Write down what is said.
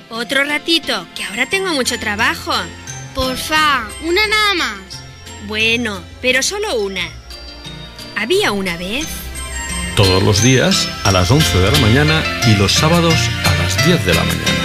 Otro ratito, que ahora tengo mucho trabajo. Porfa, una nada más. Bueno, pero solo una. Había una vez... Todos los días a las 11 de la mañana y los sábados a las 10 de la mañana.